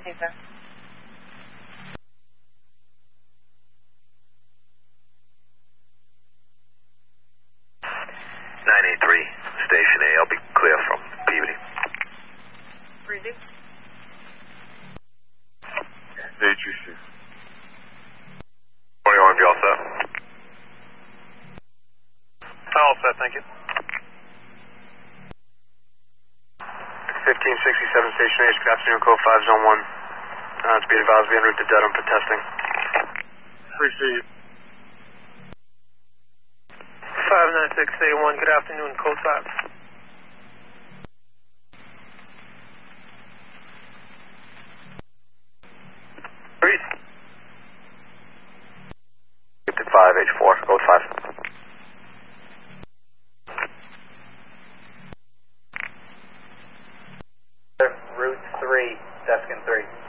Okay, sir. Station A, I'll be clear from Peabody. Breezy. AGC. Morning, RMG, all set? All set, thank you. 1567 Station H, good afternoon, code 5, Zone 1. To be advised, we en route to Dedham for testing. Appreciate you. 596A1, good afternoon, code 5. Breeze. 55H4, code 5. Route 3, Deskin 3.